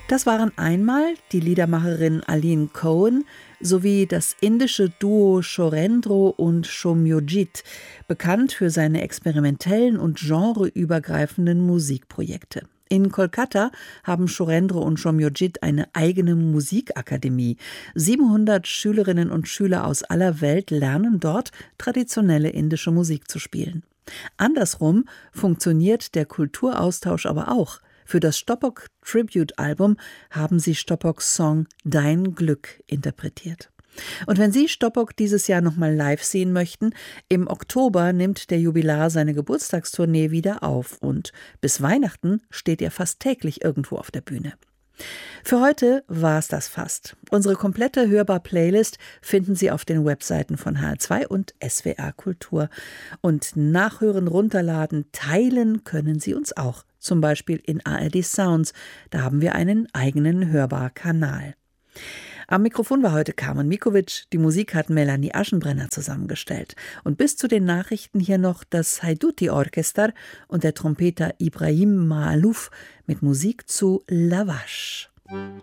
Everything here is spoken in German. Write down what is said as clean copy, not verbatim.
Das waren einmal die Liedermacherin Aline Cohen sowie das indische Duo Chorendro und Shomyojit, bekannt für seine experimentellen und genreübergreifenden Musikprojekte. In Kolkata haben Chorendro und Shomyojit eine eigene Musikakademie. 700 Schülerinnen und Schüler aus aller Welt lernen dort, traditionelle indische Musik zu spielen. Andersrum funktioniert der Kulturaustausch aber auch. Für das Stoppock Tribute-Album haben sie Stoppocks Song »Dein Glück« interpretiert. Und wenn Sie Stoppock dieses Jahr nochmal live sehen möchten, im Oktober nimmt der Jubilar seine Geburtstagstournee wieder auf und bis Weihnachten steht er fast täglich irgendwo auf der Bühne. Für heute war es das fast. Unsere komplette Hörbar-Playlist finden Sie auf den Webseiten von HR2 und SWR Kultur. Und nachhören, runterladen, teilen können Sie uns auch. Zum Beispiel in ARD Sounds. Da haben wir einen eigenen Hörbar-Kanal. Am Mikrofon war heute Carmen Mikovic. Die Musik hat Melanie Aschenbrenner zusammengestellt. Und bis zu den Nachrichten hier noch das Haiduti Orchester und der Trompeter Ibrahim Maalouf mit Musik zu La Vache.